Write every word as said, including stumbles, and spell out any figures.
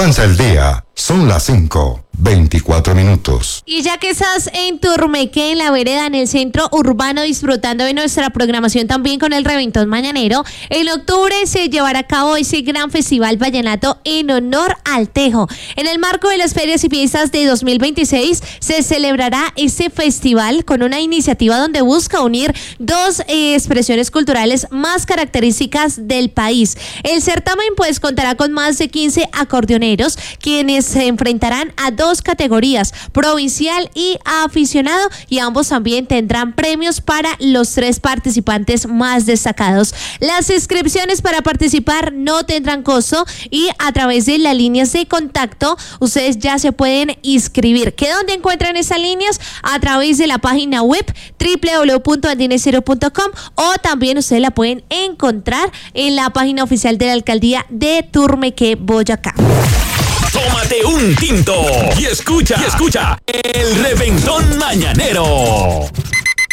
Avanza el día, son las cinco, veinticuatro minutos. Y ya que estás en Turmeque, en la vereda, en el centro urbano, disfrutando de nuestra programación también con el Reventón Mañanero, en octubre se llevará a cabo ese gran festival vallenato en honor al Tejo. En el marco de las ferias y fiestas de dos mil veintiséis se celebrará este festival con una iniciativa donde busca unir dos eh, expresiones culturales más características del país. El certamen pues contará con más de quince acordeoneros, quienes se enfrentarán a dos categorías, provincial y aficionado, y ambos también tendrán premios para los tres participantes más destacados. Las inscripciones para participar no tendrán costo y a través de las líneas de contacto ustedes ya se pueden inscribir. ¿Qué dónde encuentran esas líneas? A través de la página web doble u doble u doble u punto andinecero punto com, o también ustedes la pueden encontrar en la página oficial de la alcaldía de Turmeque, Boyacá. Tómate un tinto y escucha, y escucha el Reventón Mañanero.